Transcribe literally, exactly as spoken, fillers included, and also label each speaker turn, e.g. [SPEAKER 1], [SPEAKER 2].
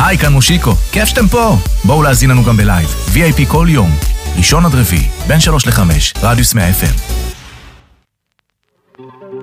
[SPEAKER 1] היי, כאן מושיקו, כיף שאתם פה. בואו להזין לנו גם בלייב, וי איי פי כל יום, ראשון עד רביעי, בין שלוש לחמש, רדיוס מאה אף אם.